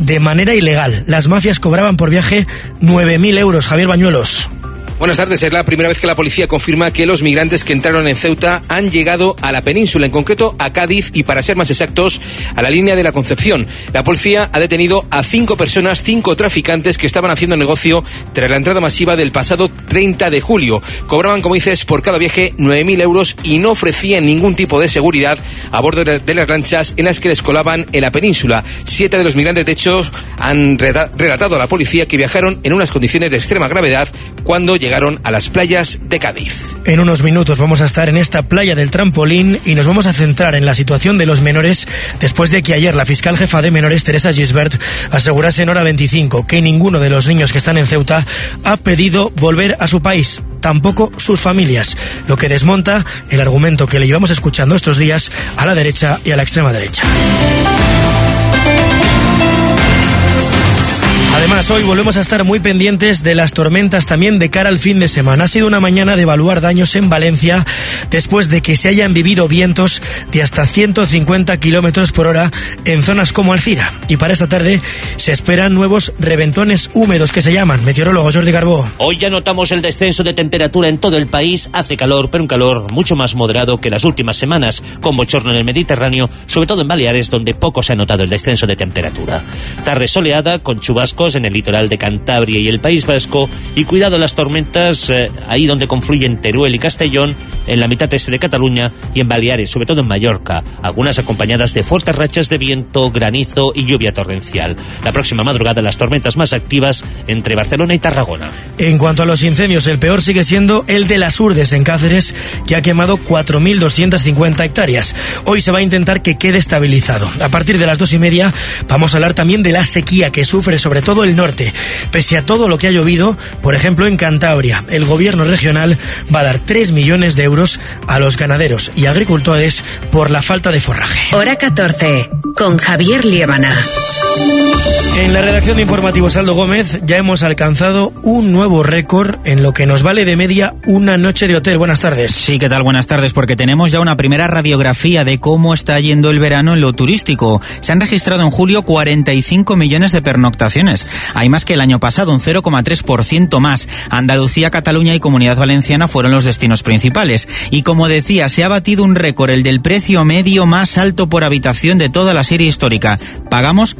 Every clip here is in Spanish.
de manera ilegal. Las mafias cobraban por viaje 9.000 euros. Javier Bañuelos. Buenas tardes. Es la primera vez que la policía confirma que los migrantes que entraron en Ceuta han llegado a la península, en concreto a Cádiz y, para ser más exactos, a la línea de la Concepción. La policía ha detenido a 5 personas, 5 traficantes que estaban haciendo negocio tras la entrada masiva del pasado 30 de julio. Cobraban, como dices, por cada viaje 9.000 euros y no ofrecían ningún tipo de seguridad a bordo de las lanchas en las que les colaban en la península. 7 de los migrantes, de hecho, han relatado a la policía que viajaron en unas condiciones de extrema gravedad cuando llegaron a las playas de Cádiz. En unos minutos vamos a estar en esta playa del Trampolín y nos vamos a centrar en la situación de los menores después de que ayer la fiscal jefa de menores, Teresa Gisbert, asegurase en Hora 25 que ninguno de los niños que están en Ceuta ha pedido volver a su país, tampoco sus familias, lo que desmonta el argumento que le llevamos escuchando estos días a la derecha y a la extrema derecha. Además, hoy volvemos a estar muy pendientes de las tormentas también de cara al fin de semana. Ha sido una mañana de evaluar daños en Valencia después de que se hayan vivido vientos de hasta 150 kilómetros por hora en zonas como Alcira. Y para esta tarde se esperan nuevos reventones húmedos que se llaman. Meteorólogo Jordi Carbó. Hoy ya notamos el descenso de temperatura en todo el país. Hace calor, pero un calor mucho más moderado que las últimas semanas, con bochorno en el Mediterráneo, sobre todo en Baleares, donde poco se ha notado el descenso de temperatura. Tarde soleada, con chubascos en el litoral de Cantabria y el País Vasco, y cuidado las tormentas ahí donde confluyen Teruel y Castellón, en la mitad este de Cataluña y en Baleares, sobre todo en Mallorca, algunas acompañadas de fuertes rachas de viento, granizo y lluvia torrencial. La próxima madrugada las tormentas más activas entre Barcelona y Tarragona. En cuanto a los incendios, el peor sigue siendo el de las Urdes en Cáceres, que ha quemado 4.250 hectáreas. Hoy se va a intentar que quede estabilizado. A partir de las 2:30 vamos a hablar también de la sequía que sufre sobre todo el norte. Pese a todo lo que ha llovido, por ejemplo en Cantabria, el gobierno regional va a dar 3 millones de euros a los ganaderos y agricultores por la falta de forraje. Hora 14, con Javier Liébana. En la redacción de Informativos Aldo Gómez ya hemos alcanzado un nuevo récord en lo que nos vale de media una noche de hotel. Buenas tardes. Sí, ¿qué tal? Buenas tardes, porque tenemos ya una primera radiografía de cómo está yendo el verano en lo turístico. Se han registrado en julio 45 millones de pernoctaciones. Hay más que el año pasado, un 0,3% más. Andalucía, Cataluña y Comunidad Valenciana fueron los destinos principales. Y como decía, se ha batido un récord, el del precio medio más alto por habitación de toda la serie histórica. Pagamos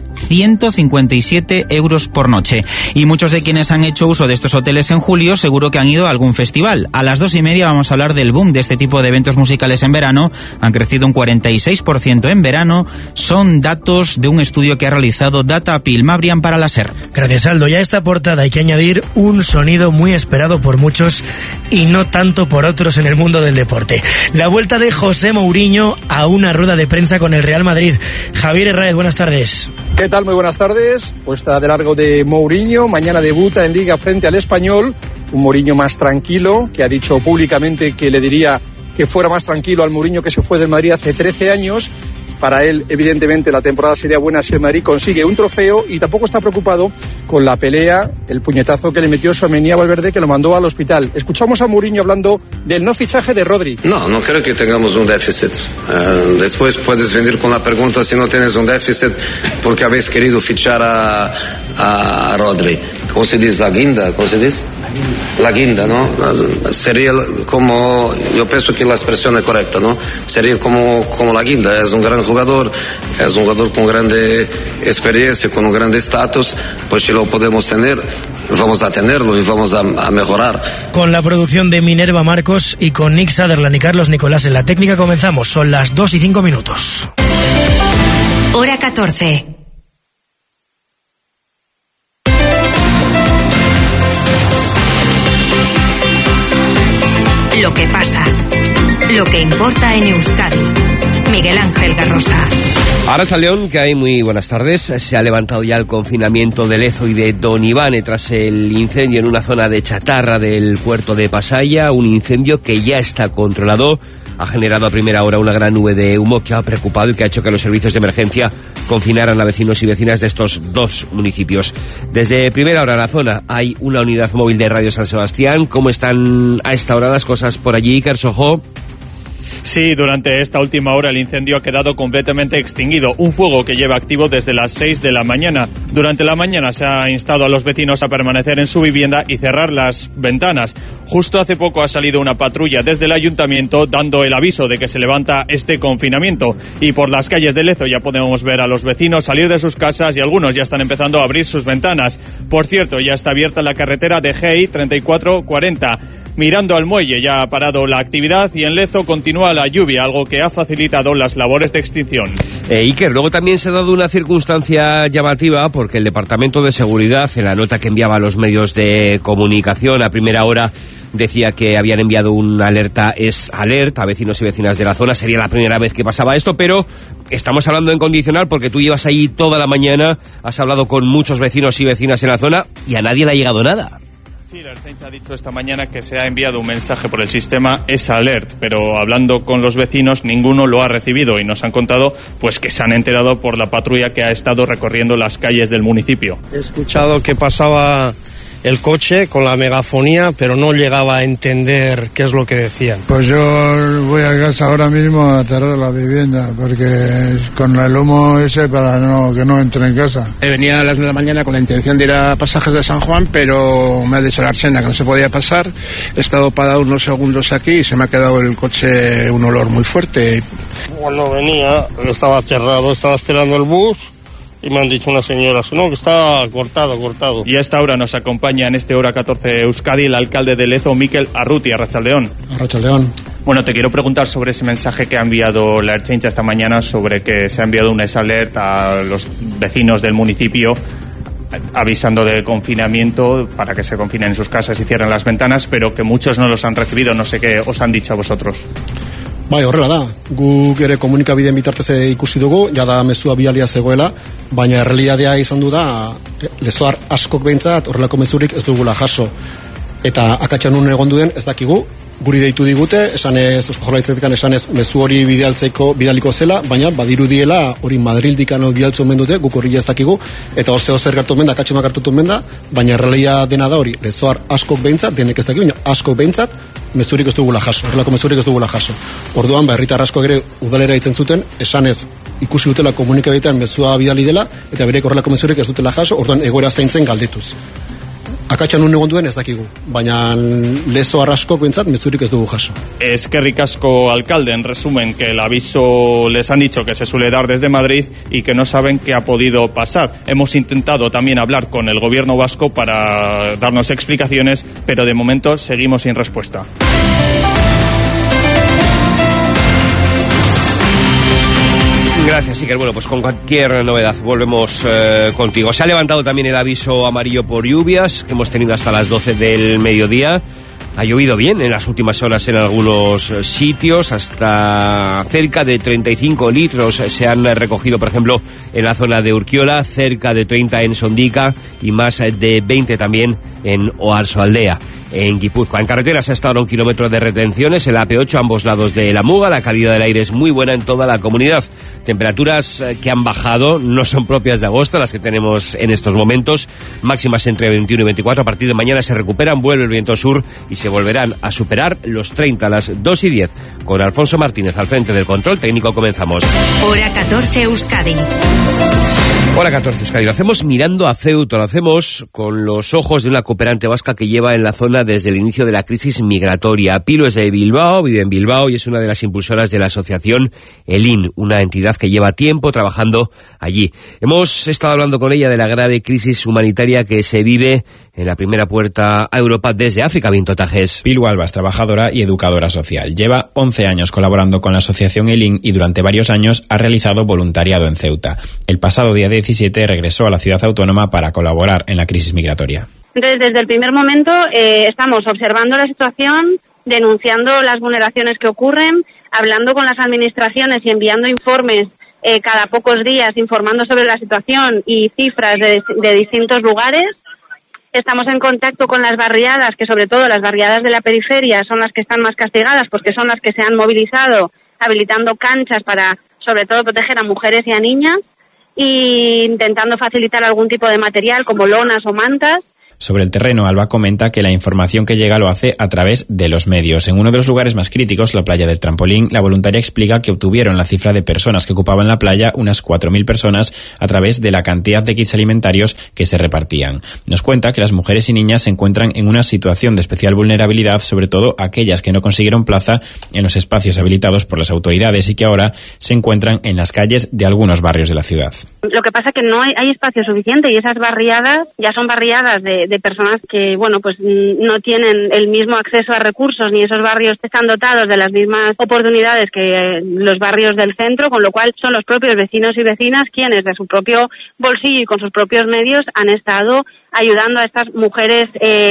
157 euros por noche. Y muchos de quienes han hecho uso de estos hoteles en julio seguro que han ido a algún festival. A las 2:30 vamos a hablar del boom de este tipo de eventos musicales en verano. Han crecido un 46% en verano. Son datos de un estudio que ha realizado Data Pilmabrian para la SER. Gracias, Aldo. Y a esta portada hay que añadir un sonido muy esperado por muchos y no tanto por otros en el mundo del deporte. La vuelta de José Mourinho a una rueda de prensa con el Real Madrid. Javier Herráez, buenas tardes. ¿Qué tal? Muy buenas tardes. Puesta de largo de Mourinho. Mañana debuta en Liga frente al Español. Un Mourinho más tranquilo, que ha dicho públicamente que le diría que fuera más tranquilo al Mourinho que se fue del Madrid hace 13 años. Para él, evidentemente, la temporada sería buena si el Madrid consigue un trofeo, y tampoco está preocupado con la pelea, el puñetazo que le metió Tchouaméni a Valverde, que lo mandó al hospital. Escuchamos a Mourinho hablando del no fichaje de Rodri. No creo que tengamos un déficit. Después puedes venir con la pregunta si no tienes un déficit porque habéis querido fichar a Rodri. ¿Cómo se dice? ¿La guinda? ¿Cómo se dice? La guinda, ¿no? Sería como, yo pienso que la expresión es correcta, ¿no? Sería como la guinda. Es un gran jugador con grande experiencia, con un gran estatus. Pues si lo podemos tener, vamos a tenerlo y vamos a mejorar. Con la producción de Minerva Marcos y con Nick Sutherland y Carlos Nicolás en la técnica comenzamos. Son las 2:05. Hora 14. Lo que pasa, lo que importa en Euskadi. Miguel Ángel Garrosa. Arratsaldeon, que hay muy buenas tardes. Se ha levantado ya el confinamiento de Lezo y de Don Ivane tras el incendio en una zona de chatarra del puerto de Pasaia, un incendio que ya está controlado. Ha generado a primera hora una gran nube de humo que ha preocupado y que ha hecho que los servicios de emergencia confinaran a vecinos y vecinas de estos dos municipios. Desde primera hora en la zona hay una unidad móvil de Radio San Sebastián. ¿Cómo están a esta hora las cosas por allí, Iker Sojo? Sí, durante esta última hora el incendio ha quedado completamente extinguido. Un fuego que lleva activo desde las 6 de la mañana. Durante la mañana se ha instado a los vecinos a permanecer en su vivienda y cerrar las ventanas. Justo hace poco ha salido una patrulla desde el ayuntamiento dando el aviso de que se levanta este confinamiento. Y por las calles de Lezo ya podemos ver a los vecinos salir de sus casas y algunos ya están empezando a abrir sus ventanas. Por cierto, ya está abierta la carretera de GEI 3440. Mirando al muelle ya ha parado la actividad y en Lezo continúa la lluvia, algo que ha facilitado las labores de extinción. Iker, luego también se ha dado una circunstancia llamativa porque el Departamento de Seguridad, en la nota que enviaba a los medios de comunicación a primera hora, decía que habían enviado una alerta a vecinos y vecinas de la zona. Sería la primera vez que pasaba esto, pero estamos hablando en condicional porque tú llevas ahí toda la mañana, has hablado con muchos vecinos y vecinas en la zona y a nadie le ha llegado nada. Sí, la Ertzaintza ha dicho esta mañana que se ha enviado un mensaje por el sistema S-Alert, pero hablando con los vecinos ninguno lo ha recibido y nos han contado pues que se han enterado por la patrulla que ha estado recorriendo las calles del municipio. He escuchado que pasaba el coche con la megafonía, pero no llegaba a entender qué es lo que decían. Pues yo voy a casa ahora mismo a cerrar la vivienda, porque con el humo ese para que no entre en casa. He venido a las 9 de la mañana con la intención de ir a Pasajes de San Juan, pero me ha dicho la Arsena que no se podía pasar. He estado parado unos segundos aquí y se me ha quedado el coche un olor muy fuerte. Cuando venía, estaba cerrado, estaba esperando el bus. Y me han dicho unas señoras, no, que está cortado. Y a esta hora nos acompaña en este Hora 14 Euskadi el alcalde de Lezo, Mikel Arruti. Arratsaldeon. Arratsaldeon. Bueno, te quiero preguntar sobre ese mensaje que ha enviado la Ertzaintza esta mañana sobre que se ha enviado un S-Alert a los vecinos del municipio avisando de confinamiento para que se confinen en sus casas y cierren las ventanas, pero que muchos no los han recibido. No sé qué os han dicho a vosotros. Bai, horrela da. Guk ere komunikabideen bitartez ikusi dugu, jada mezua bialia zegoela, baina errealitatea izan du da, lezoar askok behintzat horrelako mezurik ez dugula jaso. Eta akatsan nun egon duen ez dakigu, guri deitu digute, esanez, Eusko Jaurlaritzatik esanez mezu hori bidaliko zela, baina badirudiela hori Madrildikano bidaltzen omen dute, guk hori ez dakigu, eta hor zer gertu omen da, akatsumak hartutu omen da, baina errealitatea dena da hori, lezoar askok behintzat, denek ez dakigu, baina askok behintzat, mezurik ez dugula jaso, horrelako mezurik ez dugula jaso. Orduan, herritar asko ere udalera itzen zuten, esanez ikusi dutela komunikabidean mezua bidali dela, eta berek horrelako mezurik ez dutela jaso, orduan egoera zaintzen galdetuz. Akatsan un egon duen ez dakigu, baina lezo arraskok bentzat mezurik ez dugu jaso. Eskerrik asko, alcalde. En resumen, que el aviso les han dicho que se suele dar desde Madrid y que no saben qué ha podido pasar. Hemos intentado también hablar con el gobierno vasco para darnos explicaciones, pero de momento seguimos sin respuesta. Gracias, Iker. Bueno, pues con cualquier novedad volvemos contigo. Se ha levantado también el aviso amarillo por lluvias que hemos tenido hasta las 12 del mediodía. Ha llovido bien en las últimas horas en algunos sitios, hasta cerca de 35 litros se han recogido, por ejemplo, en la zona de Urkiola, cerca de 30 en Sondica y más de 20 también en Oarsoaldea, en Guipúzcoa. En carreteras ha estado 1 kilómetro de retenciones en la AP8 a ambos lados de la Muga. La calidad del aire es muy buena en toda la comunidad. Temperaturas que han bajado, no son propias de agosto las que tenemos en estos momentos. Máximas entre 21 y 24. A partir de mañana se recuperan, vuelve el viento sur y se volverán a superar los 30 a las 2:10. Con Alfonso Martínez al frente del control técnico comenzamos. Hora 14 Euskadi. Hora 14 Euskadi. Lo hacemos mirando a Ceuta, lo hacemos con los ojos de una cooperante vasca que lleva en la zona desde el inicio de la crisis migratoria. Pilo es de Bilbao, vive en Bilbao y es una de las impulsoras de la asociación ELIN, una entidad que lleva tiempo trabajando allí. Hemos estado hablando con ella de la grave crisis humanitaria que se vive en la primera puerta a Europa desde África. Vinto Tajes. Pilu Alba es trabajadora y educadora social. Lleva 11 años colaborando con la asociación ELIN y durante varios años ha realizado voluntariado en Ceuta. El pasado día 17 regresó a la ciudad autónoma para colaborar en la crisis migratoria. Entonces, desde el primer momento estamos observando la situación, denunciando las vulneraciones que ocurren, hablando con las administraciones y enviando informes cada pocos días, informando sobre la situación y cifras de distintos lugares. Estamos en contacto con las barriadas, que sobre todo las barriadas de la periferia son las que están más castigadas porque son las que se han movilizado, habilitando canchas para, sobre todo, proteger a mujeres y a niñas, e intentando facilitar algún tipo de material como lonas o mantas. Sobre el terreno, Alba comenta que la información que llega lo hace a través de los medios. En uno de los lugares más críticos, la playa del Trampolín, la voluntaria explica que obtuvieron la cifra de personas que ocupaban la playa, unas 4.000 personas, a través de la cantidad de kits alimentarios que se repartían. Nos cuenta que las mujeres y niñas se encuentran en una situación de especial vulnerabilidad, sobre todo aquellas que no consiguieron plaza en los espacios habilitados por las autoridades y que ahora se encuentran en las calles de algunos barrios de la ciudad. Lo que pasa es que no hay espacio suficiente y esas barriadas ya son barriadas de personas que, bueno, pues no tienen el mismo acceso a recursos ni esos barrios están dotados de las mismas oportunidades que los barrios del centro, con lo cual son los propios vecinos y vecinas quienes de su propio bolsillo y con sus propios medios han estado ayudando a estas mujeres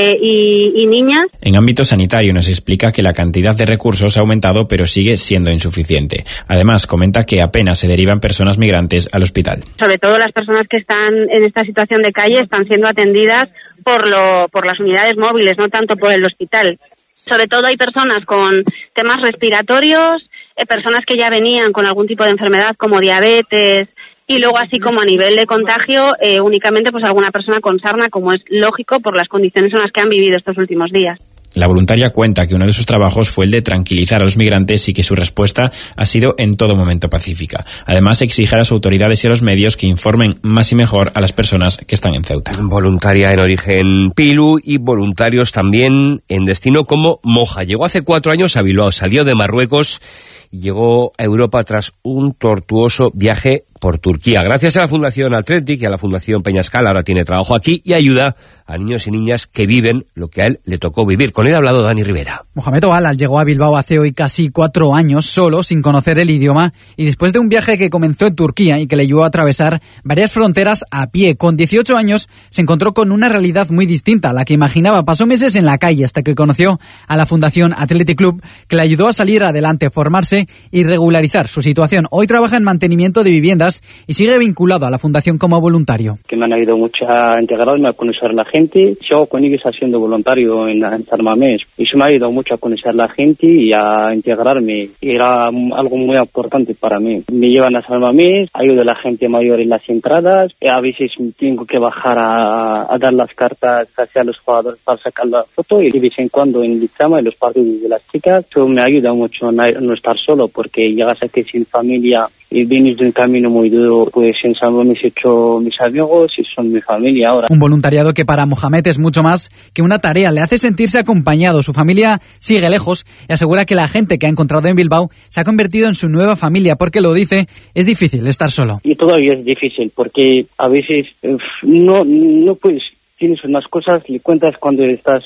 y niñas. En ámbito sanitario nos explica que la cantidad de recursos ha aumentado pero sigue siendo insuficiente. Además, comenta que apenas se derivan personas migrantes al hospital. Sobre todo las personas que están en esta situación de calle están siendo atendidas por las unidades móviles, no tanto por el hospital. Sobre todo hay personas con temas respiratorios, personas que ya venían con algún tipo de enfermedad como diabetes, y luego así como a nivel de contagio únicamente pues alguna persona con sarna, como es lógico por las condiciones en las que han vivido estos últimos días. La voluntaria cuenta que uno de sus trabajos fue el de tranquilizar a los migrantes y que su respuesta ha sido en todo momento pacífica. Además, exige a las autoridades y a los medios que informen más y mejor a las personas que están en Ceuta. Voluntaria en origen Pilu y voluntarios también en destino como Moja. Llegó hace 4 años a Bilbao, salió de Marruecos y llegó a Europa tras un tortuoso viaje por Turquía. Gracias a la Fundación Athletic y a la Fundación Peñascal, ahora tiene trabajo aquí y ayuda a niños y niñas que viven lo que a él le tocó vivir. Con él ha hablado Dani Rivera. Mohamed Oalal llegó a Bilbao hace hoy casi 4 años solo, sin conocer el idioma, y después de un viaje que comenzó en Turquía y que le ayudó a atravesar varias fronteras a pie. Con 18 años se encontró con una realidad muy distinta a la que imaginaba. Pasó meses en la calle hasta que conoció a la Fundación Athletic Club, que le ayudó a salir adelante, formarse y regularizar su situación. Hoy trabaja en mantenimiento de viviendas y sigue vinculado a la Fundación como voluntario. Que me han ayudado mucho a integrarme, a conocer a la gente. Yo con ellos haciendo voluntario en San Mamés. Eso me ha ayudado mucho a conocer a la gente y a integrarme. Era algo muy importante para mí. Me llevan a San Mamés, ayudo a la gente mayor en las entradas. A veces tengo que bajar a dar las cartas hacia los jugadores para sacar la foto y de vez en cuando en Lizama, en los partidos de las chicas. Eso me ayuda mucho a no estar solo porque llegas aquí sin familia y vienes de un camino muy duro. Pues en San Mamés he hecho mis amigos y son mi familia ahora. Un voluntariado que para Mohamed es mucho más que una tarea, le hace sentirse acompañado. Su familia sigue lejos y asegura que la gente que ha encontrado en Bilbao se ha convertido en su nueva familia, porque lo dice, es difícil estar solo. Y todavía es difícil porque a veces no puedes, tienes unas cosas, le cuentas cuando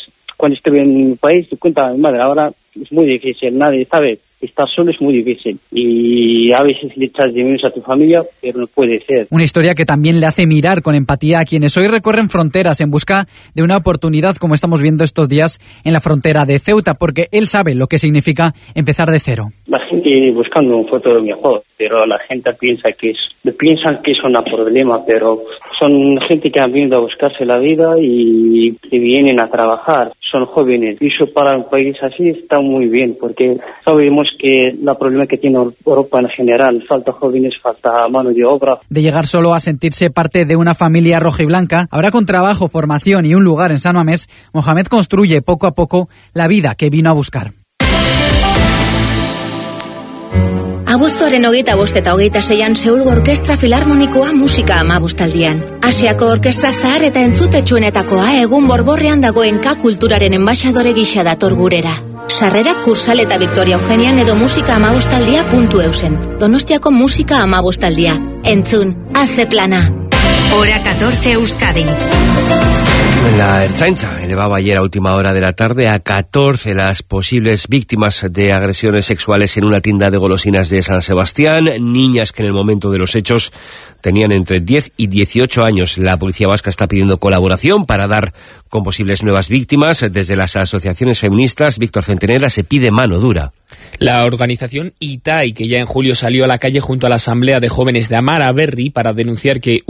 estoy en mi país, le cuentas a mi madre, ahora es muy difícil, nadie sabe. Estar solo es muy difícil y a veces le echas de menos a tu familia, pero no puede ser. Una historia que también le hace mirar con empatía a quienes hoy recorren fronteras en busca de una oportunidad, como estamos viendo estos días en la frontera de Ceuta, porque él sabe lo que significa empezar de cero. La gente buscando un futuro mejor, pero la gente piensan que es un problema, pero son gente que han venido a buscarse la vida y que vienen a trabajar. Son jóvenes. Y eso para un país así está muy bien, porque sabemos que el problema que tiene Europa en general, falta jóvenes, falta mano de obra. De llegar solo a sentirse parte de una familia rojiblanca, ahora con trabajo, formación y un lugar en San Mamés, Mohamed construye poco a poco la vida que vino a buscar. Abuztuaren 25 eta 26an Seulgo Orkestra Filarmonikoa musika 15aldian. Asiako orkestra zahar eta entzutetsuenetakoa egun borborrean dagoen K kulturaren enbaxadore gisa dator gurera. Sarrerak Kursal eta Victoria Eugenian edo musika 15aldia.eusen. Donostiako musika 15aldia. Entzun, haze plana. Hora 14 Euskadi. La Ertzaintza elevaba ayer a última hora de la tarde a 14 las posibles víctimas de agresiones sexuales en una tienda de golosinas de San Sebastián, niñas que en el momento de los hechos tenían entre 10 y 18 años. La policía vasca está pidiendo colaboración para dar con posibles nuevas víctimas. Desde las asociaciones feministas, Víctor Centenera, se pide mano dura. La organización ITAI, que ya en julio salió a la calle junto a la Asamblea de Jóvenes de Amara Berri para denunciar que uno de los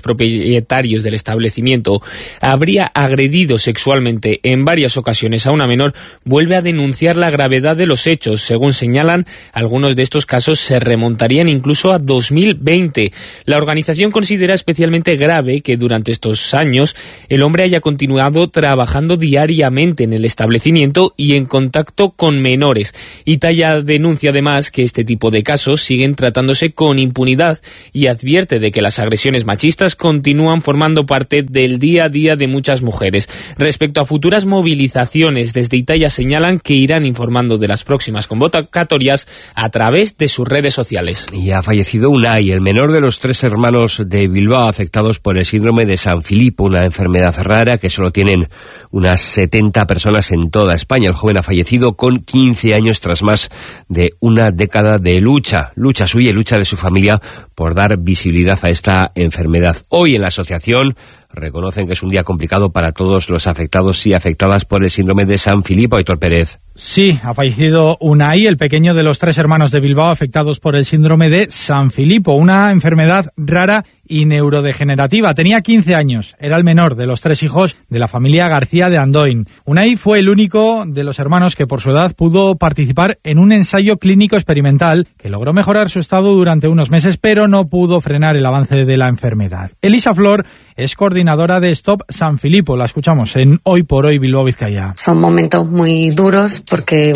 propietarios del establecimiento habría agredido sexualmente en varias ocasiones a una menor, vuelve a denunciar la gravedad de los hechos. Según señalan, algunos de estos casos se remontarían incluso a 2020. La organización considera especialmente grave que durante estos años el hombre haya continuado trabajando diariamente en el establecimiento y en contacto con menores. Italia denuncia además que este tipo de casos siguen tratándose con impunidad y advierte de que las agresiones machistas continúan formando parte del día a día de muchas mujeres. Respecto a futuras movilizaciones, desde Italia señalan que irán informando de las próximas convocatorias a través de sus redes sociales. Y ha fallecido Unai, el menor de los 3 hermanos de Bilbao afectados por el síndrome de San Filipo, una enfermedad rara que solo tienen unas 70 personas en toda España. El joven ha fallecido con 15 años tras más de una década de lucha suya y lucha de su familia por dar visibilidad a esta enfermedad. Hoy en la asociación reconocen que es un día complicado para todos los afectados y afectadas por el síndrome de San Filipo. Aitor Pérez. Sí, ha fallecido Unai, el pequeño de los 3 hermanos de Bilbao afectados por el síndrome de San Filipo, una enfermedad rara y neurodegenerativa. Tenía 15 años, era el menor de los 3 hijos de la familia García de Andoin. Unai fue el único de los hermanos que por su edad pudo participar en un ensayo clínico experimental que logró mejorar su estado durante unos meses, pero no pudo frenar el avance de la enfermedad. Elisa Flor es coordinadora de Stop San Filipo. La escuchamos en Hoy por Hoy Bilbao Vizcaya. Son momentos muy duros porque,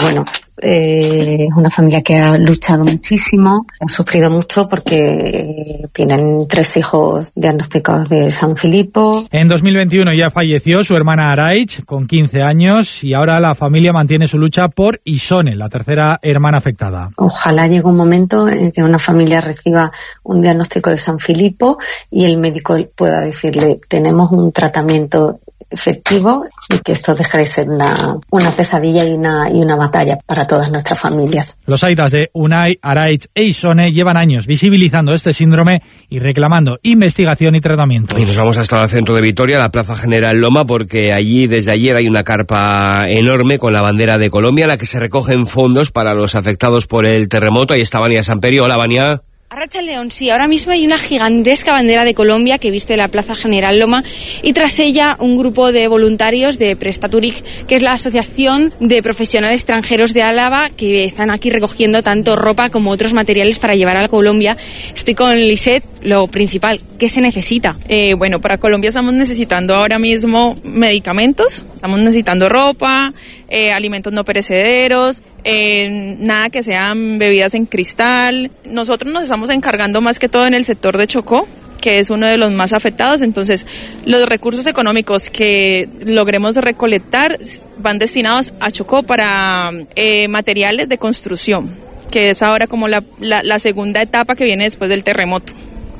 es una familia que ha luchado muchísimo, ha sufrido mucho porque tienen 3 hijos diagnosticados de San Filipo. En 2021 ya falleció su hermana Araich con 15 años y ahora la familia mantiene su lucha por Isone, la tercera hermana afectada. Ojalá llegue un momento en que una familia reciba un diagnóstico de San Filipo y el médico pueda decirle: tenemos un tratamiento efectivo, y que esto deje de ser una pesadilla y una batalla para todas nuestras familias. Los aitas de Unai, Araich e Isone llevan años visibilizando este síndrome y reclamando investigación y tratamiento. Y nos vamos hasta el centro de Vitoria, la Plaza General Loma, porque allí desde ayer hay una carpa enorme con la bandera de Colombia, en la que se recogen fondos para los afectados por el terremoto. Ahí está Vania Samperio. Hola, Vania. Arratsaldeon, sí, ahora mismo hay una gigantesca bandera de Colombia que viste la Plaza General Loma y tras ella un grupo de voluntarios de Prestaturic, que es la asociación de profesionales extranjeros de Álava que están aquí recogiendo tanto ropa como otros materiales para llevar a Colombia. Estoy con Lisette. Lo principal, ¿qué se necesita? Para Colombia estamos necesitando ahora mismo medicamentos, estamos necesitando ropa, alimentos no perecederos, nada que sean bebidas en cristal. Nosotros nos estamos encargando más que todo en el sector de Chocó, que es uno de los más afectados. Entonces, los recursos económicos que logremos recolectar van destinados a Chocó para materiales de construcción, que es ahora como la segunda etapa que viene después del terremoto.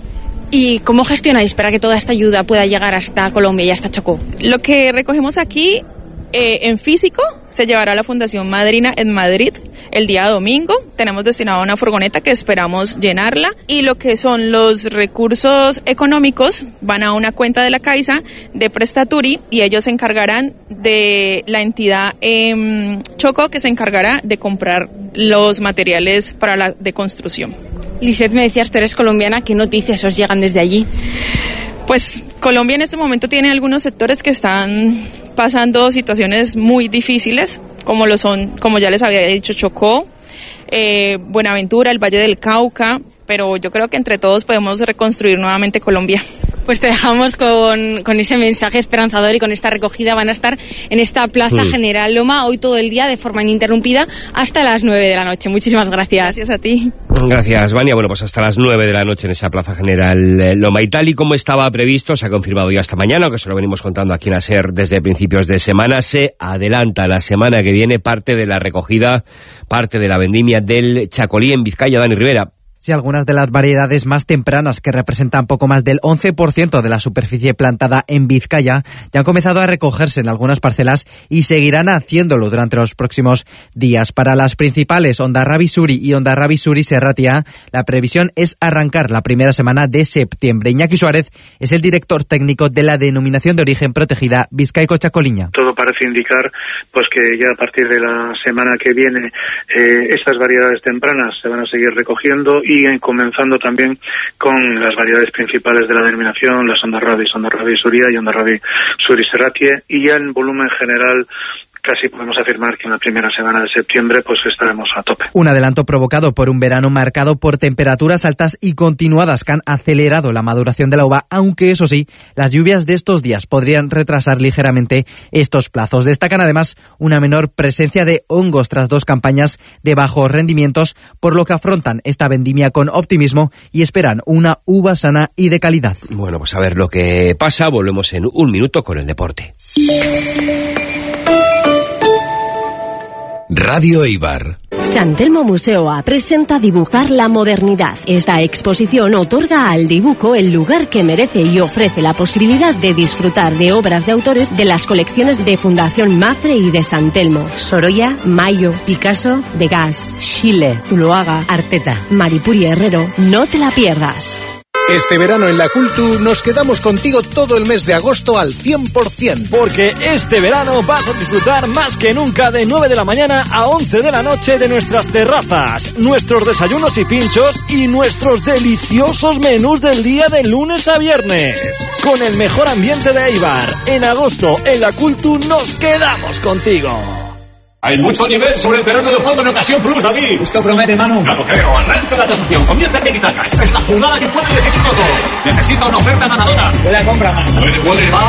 ¿Y cómo gestionáis para que toda esta ayuda pueda llegar hasta Colombia y hasta Chocó? Lo que recogemos aquí en físico se llevará a la Fundación Madrina en Madrid el día domingo. Tenemos destinado una furgoneta que esperamos llenarla, y lo que son los recursos económicos van a una cuenta de la Caixa de Prestaturi y ellos se encargarán de la entidad Chocó, que se encargará de comprar los materiales para la de construcción. Lisette, me decías, tú eres colombiana, ¿qué noticias os llegan desde allí? Pues Colombia en este momento tiene algunos sectores que están pasando situaciones muy difíciles, como lo son, como ya les había dicho, Chocó, Buenaventura, el Valle del Cauca, pero yo creo que entre todos podemos reconstruir nuevamente Colombia. Pues te dejamos con ese mensaje esperanzador y con esta recogida. Van a estar en esta Plaza General Loma hoy todo el día de forma ininterrumpida hasta las 9 de la noche. Muchísimas gracias. Gracias a ti. Gracias, Vania. Bueno, pues hasta las 9 de la noche en esa Plaza General Loma. Y tal y como estaba previsto, se ha confirmado ya esta mañana, que se lo venimos contando aquí en ASER desde principios de semana, se adelanta la semana que viene parte de la recogida, parte de la vendimia del Chacolí en Vizcaya. Dani Rivera. Sí, algunas de las variedades más tempranas, que representan poco más del 11% de la superficie plantada en Vizcaya, ya han comenzado a recogerse en algunas parcelas y seguirán haciéndolo durante los próximos días. Para las principales, Ondarrabi Suri y Ondarrabi Suri Serratia, la previsión es arrancar la primera semana de septiembre. Iñaki Suárez es el director técnico de la denominación de origen protegida Vizcaico Chacoliña. Todo parece indicar pues que ya a partir de la semana que viene estas variedades tempranas se van a seguir recogiendo, y comenzando también con las variedades principales de la denominación, las Ondarrabi Suria y Ondarrabi Suri Serratie, y ya en volumen general casi podemos afirmar que en la primera semana de septiembre pues estaremos a tope. Un adelanto provocado por un verano marcado por temperaturas altas y continuadas que han acelerado la maduración de la uva, aunque eso sí, las lluvias de estos días podrían retrasar ligeramente estos plazos. Destacan además una menor presencia de hongos tras 2 campañas de bajos rendimientos, por lo que afrontan esta vendimia con optimismo y esperan una uva sana y de calidad. Bueno, pues a ver lo que pasa. Volvemos en un minuto con el deporte. Radio Eibar. San Telmo Museoa presenta Dibujar la modernidad. Esta exposición otorga al dibujo el lugar que merece y ofrece la posibilidad de disfrutar de obras de autores de las colecciones de Fundación Mafre y de San Telmo. Sorolla, Mayo, Picasso, Degas, Schiele, Zuloaga, Arteta, Maripuri Herrero. No te la pierdas. Este verano en la Cultu nos quedamos contigo todo el mes de agosto al 100%. Porque este verano vas a disfrutar más que nunca de 9 de la mañana a 11 de la noche de nuestras terrazas, nuestros desayunos y pinchos y nuestros deliciosos menús del día de lunes a viernes. Con el mejor ambiente de Eibar, en agosto en la Cultu nos quedamos contigo. Hay mucho nivel sobre el terreno de juego en Ocasión Plus, David. Esto promete, Manu. No lo creo. Arranca la transacción. Comienza en Tiki-Taka. Esta es la jugada que puede decidirlo todo. Necesito una oferta ganadora. ¿Qué la compra, Manu? Puede. Va.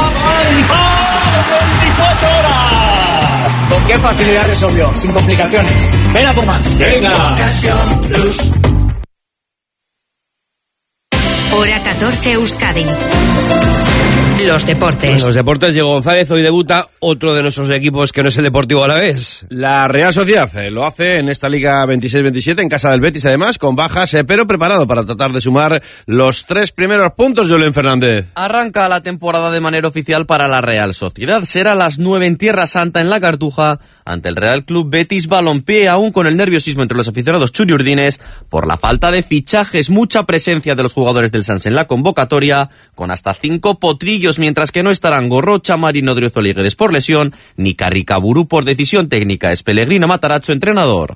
¡24 horas! ¿Con qué facilidad resolvió? Sin complicaciones. Ven a por más. Venga. Ocasión Plus. Hora 14 Euskadi. Los deportes. En los deportes, Diego González, hoy debuta otro de nuestros equipos que no es el Deportivo Alavés. La Real Sociedad lo hace en esta Liga 26-27 en casa del Betis, además, con bajas, pero preparado para tratar de sumar los 3 primeros puntos de Julen Fernández. Arranca la temporada de manera oficial para la Real Sociedad. Será a las 9 en Tierra Santa, en la Cartuja, ante el Real Club Betis Balompié, aún con el nerviosismo entre los aficionados churiurdines por la falta de fichajes, mucha presencia de los jugadores del Sanse en la convocatoria, con hasta 5 potrillos, mientras que no estarán Gorrocha, Marino Driozoliguedes por lesión, ni Carricaburu por decisión técnica. Es Pellegrino Matarazzo, entrenador.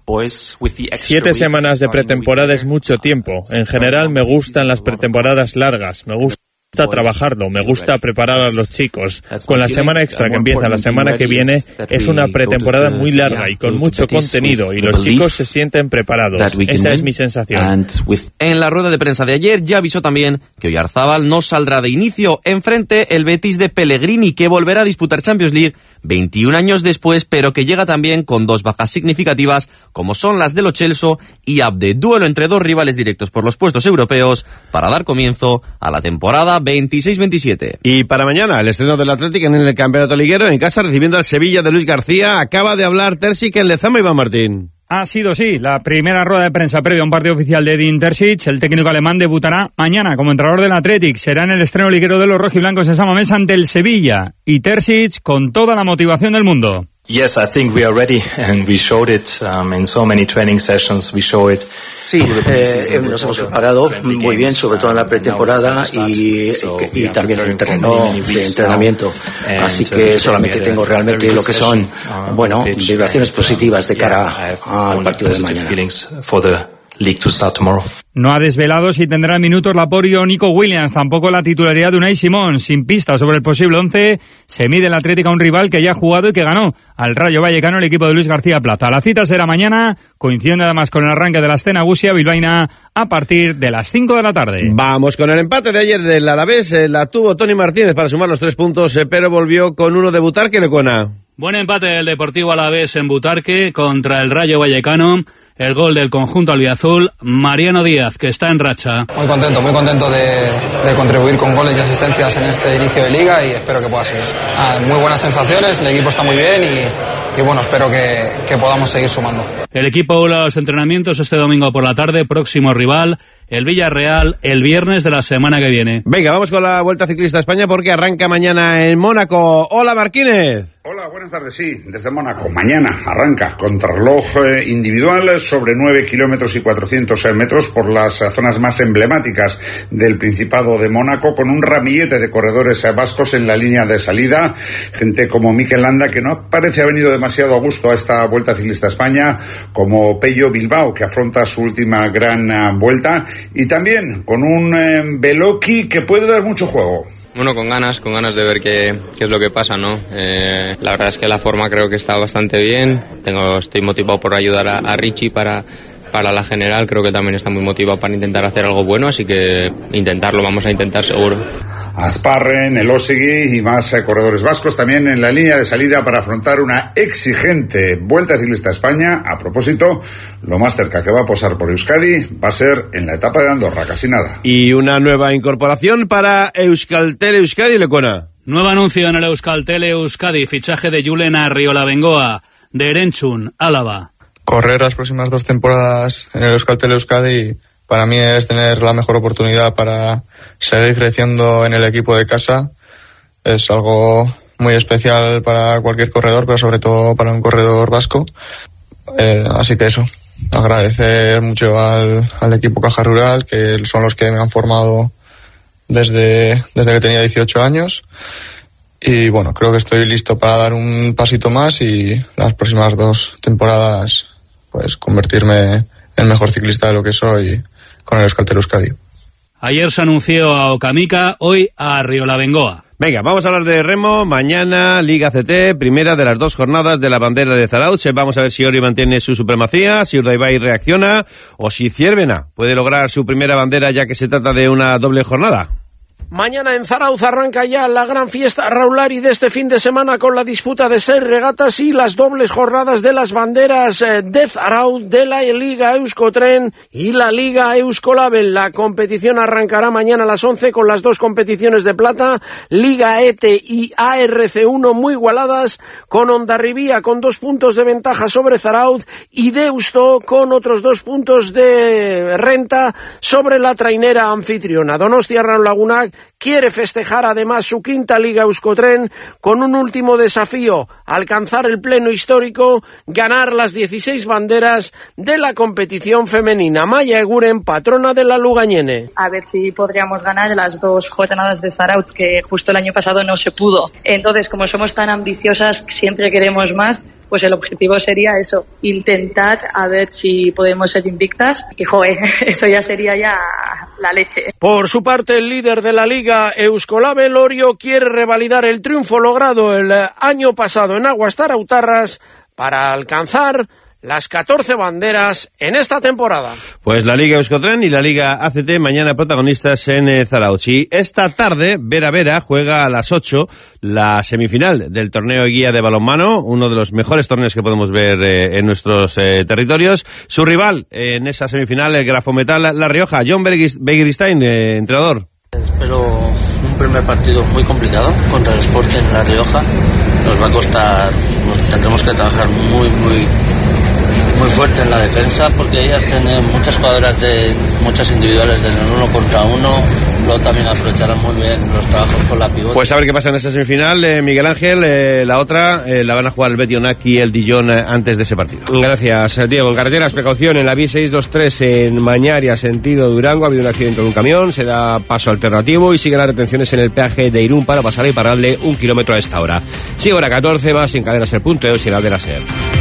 7 semanas de pretemporada es mucho tiempo. En general me gustan las pretemporadas largas, me gusta trabajarlo, me gusta preparar a los chicos. Con la semana extra que empieza la semana que viene, es una pretemporada muy larga y con mucho contenido, y los chicos se sienten preparados. Esa es mi sensación. En la rueda de prensa de ayer ya avisó también que Oyarzábal no saldrá de inicio. Enfrente el Betis de Pellegrini, que volverá a disputar Champions League 21 años después, pero que llega también con 2 bajas significativas, como son las de Lo Celso y Abde. Duelo entre 2 rivales directos por los puestos europeos para dar comienzo a la temporada 26-27. Y para mañana, el estreno del Atlético en el campeonato liguero, en casa recibiendo al Sevilla de Luis García. Acaba de hablar Terzic en Lezama, Iván Martín. Ha sido, sí, la primera rueda de prensa previa a un partido oficial de Edin Terzic. El técnico alemán debutará mañana como entrenador del Athletic. Será en el estreno liguero de los rojiblancos en San Mamés ante el Sevilla. Y Terzic con toda la motivación del mundo. Yes, I think we are ready, and we showed it in so many training sessions. We show it. Sí, nos hemos preparado muy bien, sobre todo en la pretemporada y también en el terreno de entrenamiento. Así que solamente tengo realmente lo que son, vibraciones positivas de cara al partido de mañana. League to start tomorrow. No ha desvelado si tendrá minutos Laporio o Nico Williams, tampoco la titularidad de Unai Simón. Sin pistas sobre el posible 11, se mide el Atlético a un rival que ya ha jugado y que ganó al Rayo Vallecano, el equipo de Luis García Plaza. La cita será mañana, coincidiendo además con el arranque de la escena Gusia bilbaína a partir de las 5 de la tarde. Vamos con el empate de ayer del Alavés. La tuvo Toni Martínez para sumar los 3 puntos, pero volvió con uno de Butarque, Lecuona. Buen empate del Deportivo Alavés en Butarque contra el Rayo Vallecano. El gol del conjunto albiazul, Mariano Díaz, que está en racha. Muy contento de contribuir con goles y asistencias en este inicio de liga y espero que pueda seguir. Muy buenas sensaciones, el equipo está muy bien y bueno, espero que podamos seguir sumando. El equipo vuelve a los entrenamientos este domingo por la tarde, próximo rival, el Villarreal el viernes de la semana que viene. Venga, vamos con la Vuelta Ciclista a España porque arranca mañana en Mónaco. Hola, Marquínez. Hola, buenas tardes. Sí, desde Mónaco. Mañana arranca contrarreloj individual sobre 9 kilómetros y 400 metros por las zonas más emblemáticas del Principado de Mónaco, con un ramillete de corredores vascos en la línea de salida. Gente como Mikel Landa, que no parece haber venido demasiado a gusto a esta Vuelta Ciclista a España, como Pello Bilbao, que afronta su última gran vuelta, y también con un Beloki que puede dar mucho juego. Bueno, con ganas de ver qué es lo que pasa, ¿no? La verdad es que la forma creo que está bastante bien. Estoy motivado por ayudar a Richie para la general. Creo que también está muy motivado para intentar hacer algo bueno, así que vamos a intentar seguro. Asparren, Elosegui y más corredores vascos también en la línea de salida para afrontar una exigente Vuelta Ciclista a España. A propósito, lo más cerca que va a posar por Euskadi va a ser en la etapa de Andorra, casi nada. Y una nueva incorporación para Euskaltel Euskadi, Lecona. Nuevo anuncio en el Euskaltel Euskadi, fichaje de Julen Arriolabengoa, de Erenchun, Álava. Correr las próximas 2 temporadas en el Euskaltel Euskadi para mí es tener la mejor oportunidad para seguir creciendo en el equipo de casa. Es algo muy especial para cualquier corredor, pero sobre todo para un corredor vasco. Así que eso, agradecer mucho al equipo Caja Rural, que son los que me han formado desde que tenía 18 años. Y bueno, creo que estoy listo para dar un pasito más y las próximas 2 temporadas pues convertirme en mejor ciclista de lo que soy con el Euskaltel Euskadi. Ayer se anunció a Okamica, hoy a Arriolabengoa. Venga, vamos a hablar de remo. Mañana Liga CT, primera de las 2 jornadas de la bandera de Zarautz. Vamos a ver si Ori mantiene su supremacía, si Urdaibai reacciona o si Ciervena puede lograr su primera bandera, ya que se trata de una doble jornada. Mañana en Zarautz arranca ya la gran fiesta Raulari de este fin de semana con la disputa de 6 regatas y las dobles jornadas de las banderas de Zarautz, de la Liga Euskotren y la Liga Euskolabel. La competición arrancará mañana a las 11 con las 2 competiciones de plata, Liga ETE y ARC1 muy igualadas, con Hondarribia con 2 puntos de ventaja sobre Zarautz y Deusto con otros 2 puntos de renta sobre la trainera anfitriona. Donostia Raúl Lagunac quiere festejar además su 5ª Liga Euskotren con un último desafío, alcanzar el pleno histórico, ganar las 16 banderas de la competición femenina. Maya Eguren, patrona de la Lugañene. A ver si podríamos ganar las 2 jornadas de Zarautz, que justo el año pasado no se pudo. Entonces, como somos tan ambiciosas, siempre queremos más, pues el objetivo sería eso, intentar a ver si podemos ser invictas y eso ya sería ya la leche. Por su parte, el líder de la Liga Euskolabel, Orio, quiere revalidar el triunfo logrado el año pasado en Aguas Zarautarras para alcanzar las 14 banderas en esta temporada. Pues la Liga Euskotren y la Liga ACT mañana protagonistas en Zarautz. Y esta tarde Vera juega a las 8 la semifinal del torneo guía de balonmano, uno de los mejores torneos que podemos ver en nuestros territorios. Su rival en esa semifinal, el Grafometal La Rioja, John Begiristain, entrenador. Espero un primer partido muy complicado contra el Sporting La Rioja. Nos va a costar, tendremos que trabajar muy fuerte en la defensa, porque ellas tienen muchas jugadoras muchas individuales del 1 contra 1, luego también aprovecharán muy bien los trabajos con la pivote. Pues a ver qué pasa en esa semifinal, Miguel Ángel. La otra la van a jugar el Betionac y el Dijon antes de ese partido. Gracias, Diego. En carreteras, precaución en la B623 en Mañaria, sentido Durango, ha habido un accidente de un camión, se da paso alternativo y siguen las retenciones en el peaje de Irún para pasar y pararle 1 kilómetro a esta hora. Sigue hora 14, más en Cadena Ser.eu y en la de la Ser.